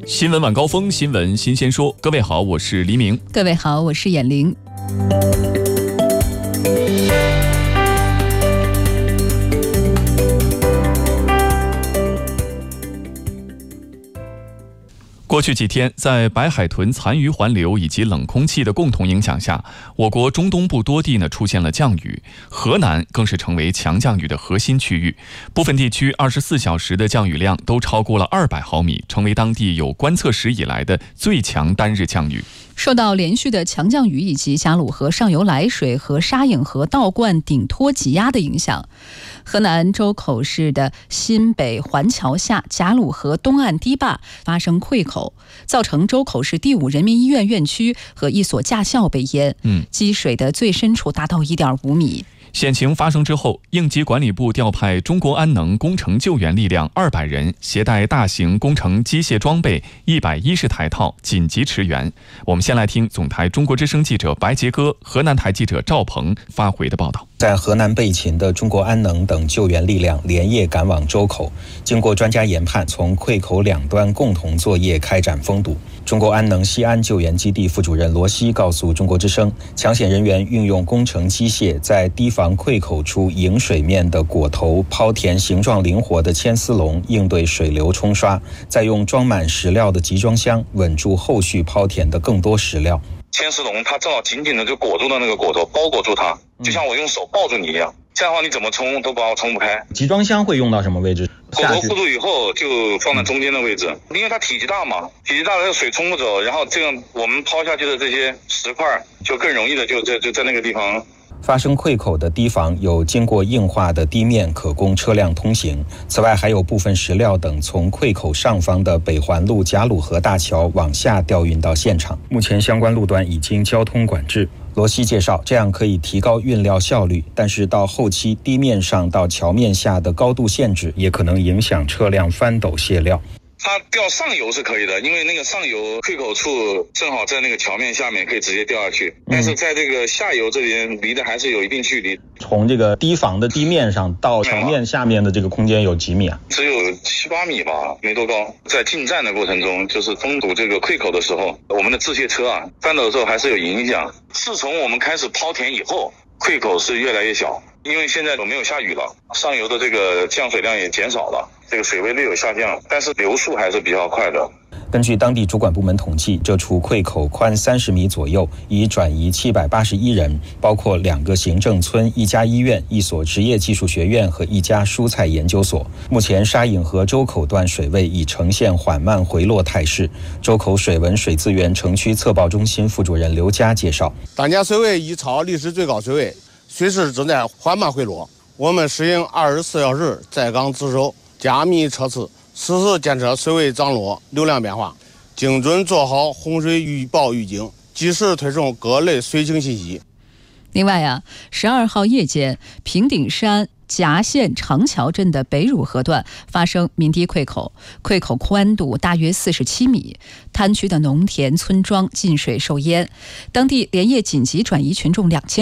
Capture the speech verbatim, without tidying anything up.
新闻晚高峰，新闻新鲜说。各位好，我是黎明。 各位好，我是眼玲。 过去几天，在白海豚残余环流以及冷空气的共同影响下，我国中东部多地呢出现了降雨，河南更是成为强降雨的核心区域，部分地区二十四小时的降雨量都超过了二百毫米，成为当地有观测史以来的最强单日降雨。 受到连续的强降雨以及贾鲁河上游来水和沙颍河倒灌顶托挤压的影响，河南周口市的新北环桥下贾鲁河东岸堤坝发生溃口，造成周口市第五人民医院院区和一所驾校被淹，嗯，积水的最深处达到 一点五米。 险情发生之后，应急管理部调派中国安能工程救援力量二百人，携带大型工程机械装备一百一十台套紧急驰援。我们先来听总台中国之声记者白杰哥、河南台记者赵鹏发回的报道。 在河南备勤的中国安能等救援力量连夜赶往周口，经过专家研判，从溃口两端共同作业开展封堵。中国安能西安救援基地副主任罗西告诉中国之声，抢险人员运用工程机械在堤防溃口处迎水面的果头抛填形状灵活的牵丝笼，应对水流冲刷，再用装满石料的集装箱稳住后续抛填的更多石料。 牵丝笼它正好紧紧的就裹住了那个果头，包裹住它，就像我用手抱住你一样，这样的话你怎么冲都把我冲不开。 集装箱会用到什么位置？ 果头固住以后就放在中间的位置，因为它体积大嘛，体积大的水冲不走，然后这样我们抛下去的这些石块就更容易的就在就在那个地方。 发生溃口的堤防有经过硬化的地面可供车辆通行，此外还有部分石料等从溃口上方的北环路贾鲁河大桥往下调运到现场，目前相关路段已经交通管制。罗西介绍，这样可以提高运料效率，但是到后期地面上到桥面下的高度限制也可能影响车辆翻斗卸料。 它调上游是可以的，因为那个上游溃口处正好在那个桥面下面，可以直接掉下去。但是在这个下游这边离的还是有一定距离。 从这个堤防的地面上到桥面下面的这个空间有几米啊？ 只有七八米吧，没多高。在进站的过程中，就是封堵这个溃口的时候，我们的制卸车啊翻斗的时候还是有影响。自从我们开始抛填以后，溃口是越来越小。因为现在都没有下雨了，上游的这个降水量也减少了，这个水位略有下降，但是流速还是比较快的。 根据当地主管部门统计，这处溃口宽三十米左右，已转移七百八十一人，包括两个行政村、一家医院、一所职业技术学院和一家蔬菜研究所。目前沙颍河周口段水位已呈现缓慢回落态势。周口水文水资源城区测报中心副主任刘佳介绍， 当前水位已超历史最高水位，水势正在缓慢回落，我们实行二十四小时在岗值守，加密测试，实时监测水位涨落、流量变化，精准做好洪水预报预警，及时推送各类水情信息。 另外啊，十二号夜间，平顶山夹县长桥镇的北汝河段发生民堤溃口，溃口宽度大约四十七米，滩区的农田村庄进水受淹，当地连夜紧急转移群众两千